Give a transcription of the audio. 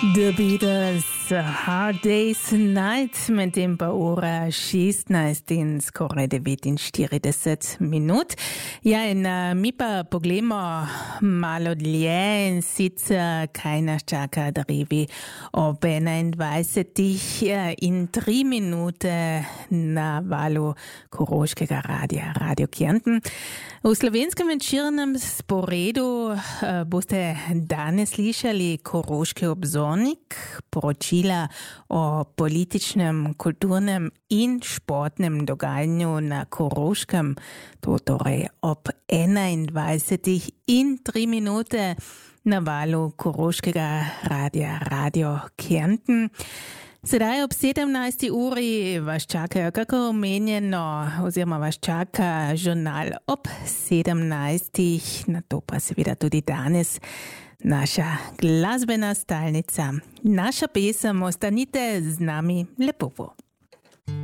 The Beatles, Hard Day's Night, med tem pa ura 16 in skoraj 49 minut. Ja, in mi pa poglejmo malo dlje in sicer kaj nas čaka drevi ob 21 in 3 minute na valu Koroškega radia, Radio Kärnten. V slovenskem večernem sporedu boste danes slišali Koroški obzornik, poročila o političnem, kulturnem in športnem dogajanju na Koroškem, to torej ob 21 in 3 minute na valu Koroškega radia, Radio Kärnten. Sedaj ob 17. uri vas čakajo, kako omenjeno, oziroma vas čaka žurnal ob 17. Na to pa seveda tudi danes naša glasbena stalnica, naša pesem. Ostanite z nami, lepo bo.